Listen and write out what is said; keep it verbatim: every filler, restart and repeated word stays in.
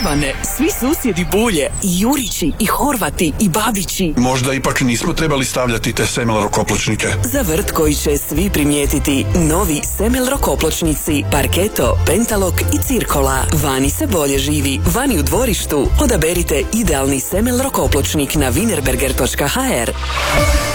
Ivane, svi susjedi Bulje, i Jurići, i Horvati, i Babići. Možda ipak nismo trebali stavljati te Semel rokopločnike. Za vrt koji će svi primijetiti, novi Semel rokopločnici, Parketo, Pentalok i Cirkola. Vani se bolje živi, vani u dvorištu. Odaberite idealni Semel rokopločnik na wienerberger točka h r.